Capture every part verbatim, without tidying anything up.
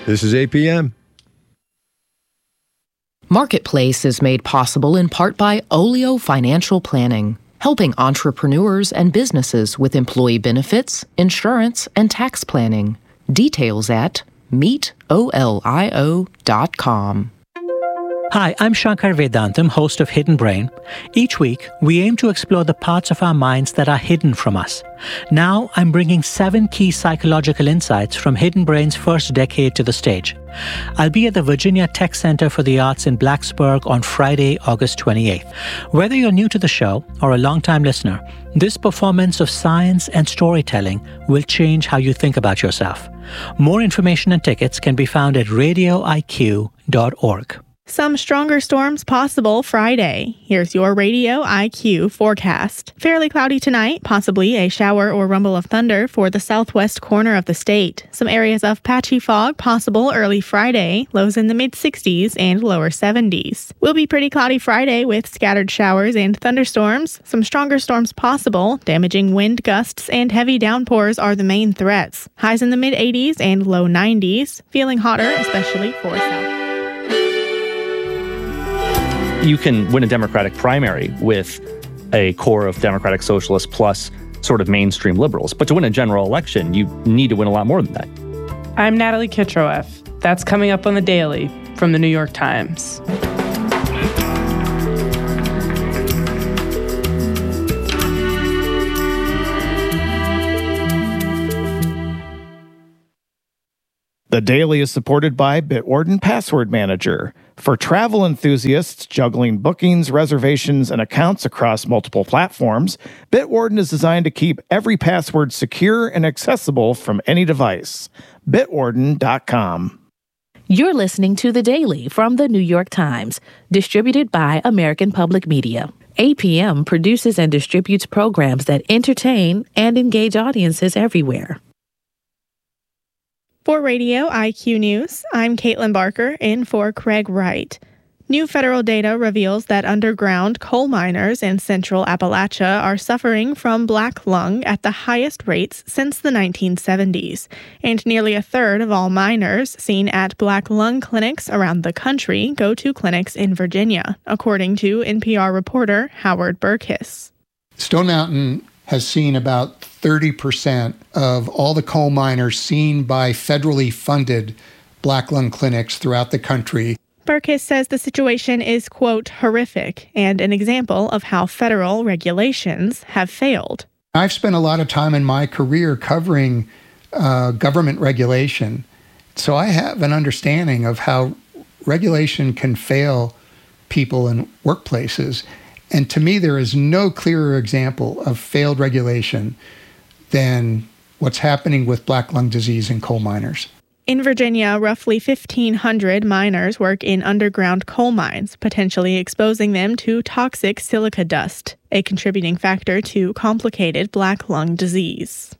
This is A P M. Marketplace is made possible in part by Olio Financial Planning, helping entrepreneurs and businesses with employee benefits, insurance, and tax planning. Details at meet olio dot com. Hi, I'm Shankar Vedantam, host of Hidden Brain. Each week, we aim to explore the parts of our minds that are hidden from us. Now, I'm bringing seven key psychological insights from Hidden Brain's first decade to the stage. I'll be at the Virginia Tech Center for the Arts in Blacksburg on Friday, August twenty-eighth. Whether you're new to the show or a longtime listener, this performance of science and storytelling will change how you think about yourself. More information and tickets can be found at radio I Q dot org. Some stronger storms possible Friday. Here's your Radio I Q forecast. Fairly cloudy tonight, possibly a shower or rumble of thunder for the southwest corner of the state. Some areas of patchy fog possible early Friday, lows in the mid-sixties and lower seventies. Will be pretty cloudy Friday with scattered showers and thunderstorms. Some stronger storms possible, damaging wind gusts and heavy downpours are the main threats. Highs in the mid-eighties and low nineties. Feeling hotter, especially for south. You can win a Democratic primary with a core of Democratic Socialists plus sort of mainstream liberals. But to win a general election, you need to win a lot more than that. I'm Natalie Kitroeff. That's coming up on The Daily from The New York Times. The Daily is supported by Bitwarden Password Manager. For travel enthusiasts juggling bookings, reservations, and accounts across multiple platforms, Bitwarden is designed to keep every password secure and accessible from any device. bitwarden dot com. You're listening to The Daily from The New York Times, distributed by American Public Media. A P M produces and distributes programs that entertain and engage audiences everywhere. For Radio I Q News, I'm Caitlin Barker in for Craig Wright. New federal data reveals that underground coal miners in central Appalachia are suffering from black lung at the highest rates since the nineteen seventies, and nearly a third of all miners seen at black lung clinics around the country go to clinics in Virginia, according to N P R reporter Howard Burkis. Stone Mountain has seen about thirty percent of all the coal miners seen by federally funded black lung clinics throughout the country. Burkis says the situation is, quote, horrific, and an example of how federal regulations have failed. I've spent a lot of time in my career covering uh, government regulation, so I have an understanding of how regulation can fail people in workplaces. And to me, there is no clearer example of failed regulation than what's happening with black lung disease in coal miners. In Virginia, roughly fifteen hundred miners work in underground coal mines, potentially exposing them to toxic silica dust, a contributing factor to complicated black lung disease.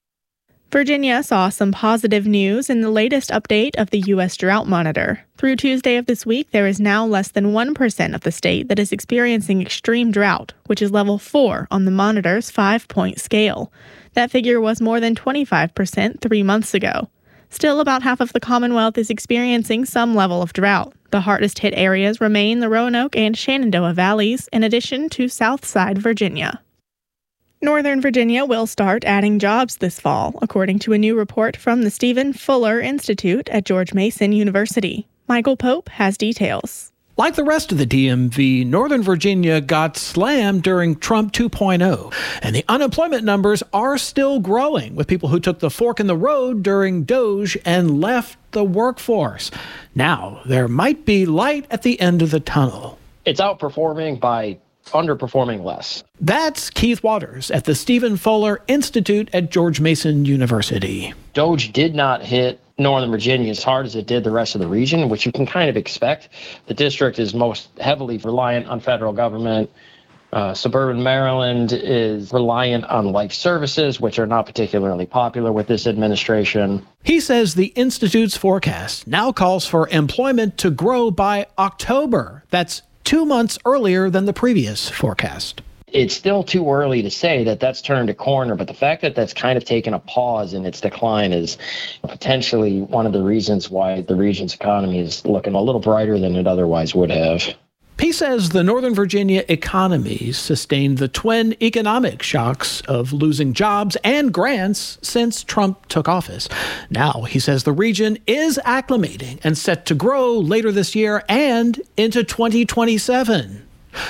Virginia saw some positive news in the latest update of the U S Drought Monitor. Through Tuesday of this week, there is now less than one percent of the state that is experiencing extreme drought, which is level four on the monitor's five-point scale. That figure was more than twenty-five percent three months ago. Still, about half of the Commonwealth is experiencing some level of drought. The hardest hit areas remain the Roanoke and Shenandoah valleys, in addition to Southside Virginia. Northern Virginia will start adding jobs this fall, according to a new report from the Stephen Fuller Institute at George Mason University. Michael Pope has details. Like the rest of the D M V, Northern Virginia got slammed during Trump two point oh, and the unemployment numbers are still growing, with people who took the fork in the road during Doge and left the workforce. Now, there might be light at the end of the tunnel. It's outperforming by underperforming less. That's Keith Waters at the Stephen Fuller Institute at George Mason University. Doge did not hit Northern Virginia as hard as it did the rest of the region, which you can kind of expect. The district is most heavily reliant on federal government. Uh, suburban Maryland is reliant on life services, which are not particularly popular with this administration. He says the Institute's forecast now calls for employment to grow by October. That's two months earlier than the previous forecast. It's still too early to say that that's turned a corner, but the fact that that's kind of taken a pause in its decline is potentially one of the reasons why the region's economy is looking a little brighter than it otherwise would have. He says the Northern Virginia economy sustained the twin economic shocks of losing jobs and grants since Trump took office. Now, he says the region is acclimating and set to grow later this year and into twenty twenty-seven.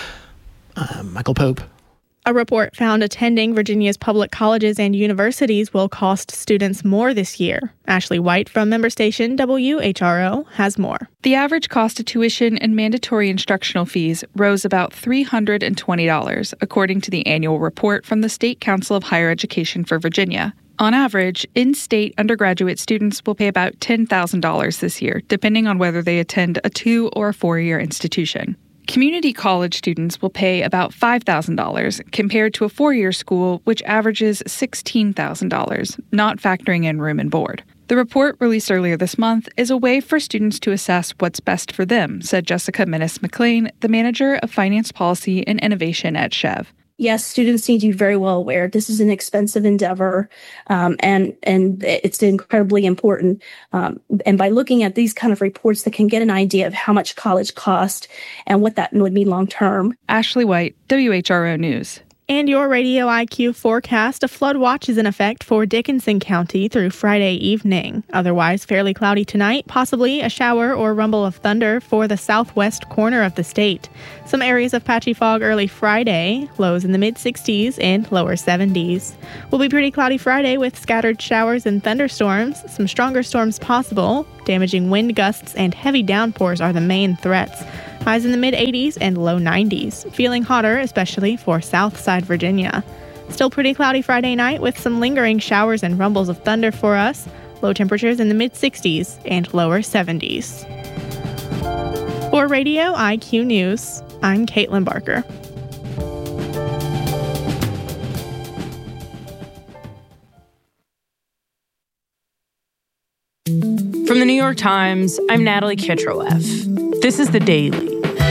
Uh, Michael Pope. A report found attending Virginia's public colleges and universities will cost students more this year. Ashley White from member station W H R O has more. The average cost of tuition and mandatory instructional fees rose about three hundred twenty dollars, according to the annual report from the State Council of Higher Education for Virginia. On average, in-state undergraduate students will pay about ten thousand dollars this year, depending on whether they attend a two- or four-year institution. Community college students will pay about five thousand dollars compared to a four-year school, which averages sixteen thousand dollars, not factoring in room and board. The report, released earlier this month, is a way for students to assess what's best for them, said Jessica Minnis-McLean, the manager of finance policy and innovation at Chev. Yes, students need to be very well aware this is an expensive endeavor, um, and and it's incredibly important. Um, and by looking at these kind of reports, they can get an idea of how much college cost and what that would mean long term. Ashley White, W H R O News. And your Radio I Q forecast, a flood watch is in effect for Dickinson County through Friday evening. Otherwise, fairly cloudy tonight, possibly a shower or rumble of thunder for the southwest corner of the state. Some areas of patchy fog early Friday, lows in the mid-sixties and lower seventies. Will be pretty cloudy Friday with scattered showers and thunderstorms. Some stronger storms possible. Damaging wind gusts and heavy downpours are the main threats. Highs in the mid-eighties and low nineties. Feeling hotter, especially for Southside Virginia. Still pretty cloudy Friday night with some lingering showers and rumbles of thunder for us. Low temperatures in the mid-sixties and lower seventies. For Radio I Q News, I'm Caitlin Barker. From the New York Times, I'm Natalie Kitroeff. This is The Daily.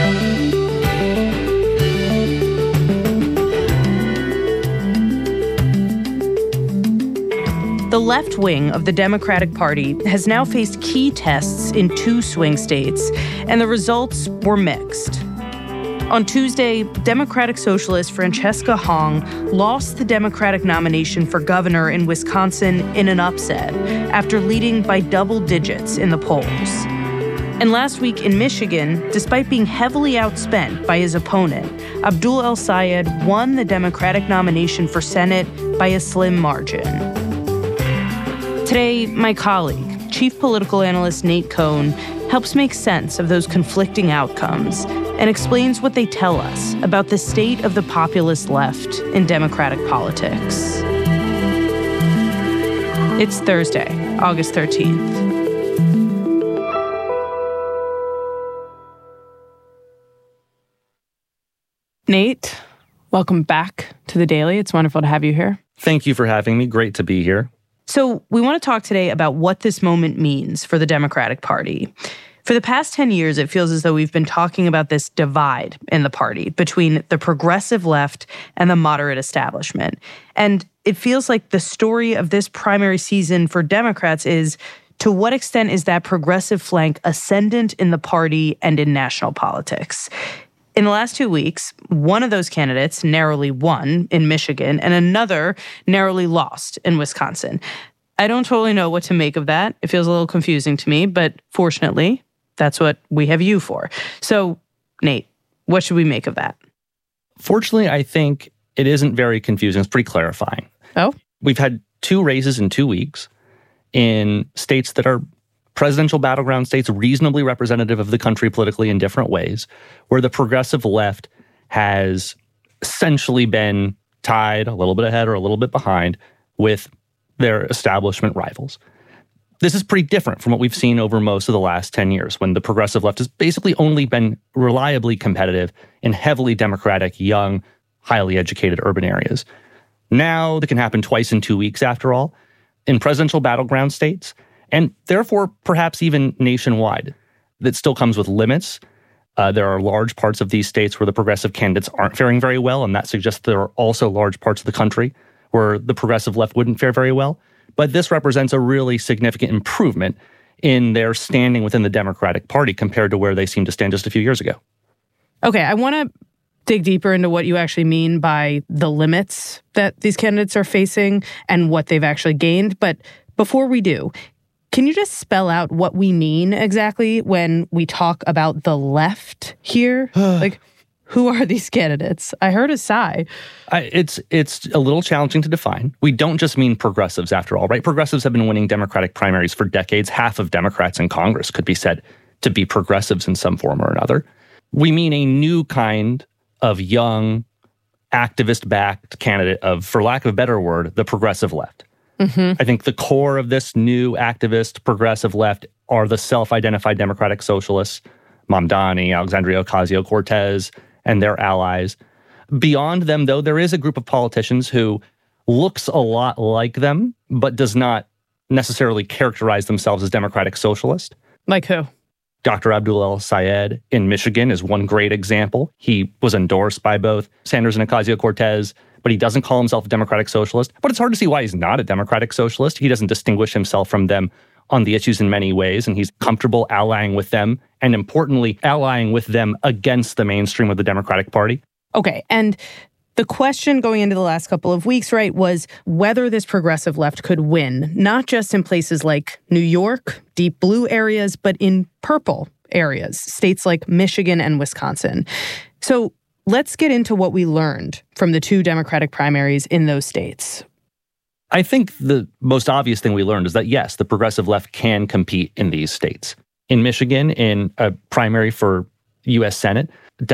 The left wing of the Democratic Party has now faced key tests in two swing states, and the results were mixed. On Tuesday, Democratic Socialist Francesca Hong lost the Democratic nomination for governor in Wisconsin in an upset after leading by double digits in the polls. And last week in Michigan, despite being heavily outspent by his opponent, Abdul El-Sayed won the Democratic nomination for Senate by a slim margin. Today, my colleague, Chief Political Analyst Nate Cohn, helps make sense of those conflicting outcomes and explains what they tell us about the state of the populist left in Democratic politics. It's Thursday, August thirteenth. Nate, welcome back to The Daily. It's wonderful to have you here. Thank you for having me. Great to be here. So we want to talk today about what this moment means for the Democratic Party. For the past ten years, it feels as though we've been talking about this divide in the party between the progressive left and the moderate establishment. And it feels like the story of this primary season for Democrats is, to what extent is that progressive flank ascendant in the party and in national politics? In the last two weeks, one of those candidates narrowly won in Michigan and another narrowly lost in Wisconsin. I don't totally know what to make of that. It feels a little confusing to me, but fortunately, that's what we have you for. So, Nate, what should we make of that? Fortunately, I think it isn't very confusing. It's pretty clarifying. Oh? We've had two races in two weeks in states that are presidential battleground states, reasonably representative of the country politically in different ways, where the progressive left has essentially been tied a little bit ahead or a little bit behind with their establishment rivals. This is pretty different from what we've seen over most of the last ten years, when the progressive left has basically only been reliably competitive in heavily Democratic, young, highly educated urban areas. Now, that can happen twice in two weeks, after all, in presidential battleground states, and therefore perhaps even nationwide. That still comes with limits, Uh, there are large parts of these states where the progressive candidates aren't faring very well, and that suggests there are also large parts of the country where the progressive left wouldn't fare very well. But this represents a really significant improvement in their standing within the Democratic Party compared to where they seemed to stand just a few years ago. Okay, I want to dig deeper into what you actually mean by the limits that these candidates are facing and what they've actually gained. But before we do, can you just spell out what we mean exactly when we talk about the left here? Like, who are these candidates? I heard a sigh. I, it's it's a little challenging to define. We don't just mean progressives after all, right? Progressives have been winning Democratic primaries for decades. Half of Democrats in Congress could be said to be progressives in some form or another. We mean a new kind of young, activist-backed candidate of, for lack of a better word, the progressive left. Mm-hmm. I think the core of this new activist progressive left are the self-identified democratic socialists, Mamdani, Alexandria Ocasio-Cortez, and their allies. Beyond them, though, there is a group of politicians who looks a lot like them, but does not necessarily characterize themselves as democratic socialist. Like who? Doctor Abdul El-Sayed in Michigan is one great example. He was endorsed by both Sanders and Ocasio-Cortez, but he doesn't call himself a democratic socialist. But it's hard to see why he's not a democratic socialist. He doesn't distinguish himself from them on the issues in many ways, and he's comfortable allying with them, and importantly, allying with them against the mainstream of the Democratic Party. Okay, and the question going into the last couple of weeks, right, was whether this progressive left could win, not just in places like New York, deep blue areas, but in purple areas, states like Michigan and Wisconsin. So let's get into what we learned from the two Democratic primaries in those states. I think the most obvious thing we learned is that, yes, the progressive left can compete in these states. In Michigan, in a primary for U S Senate,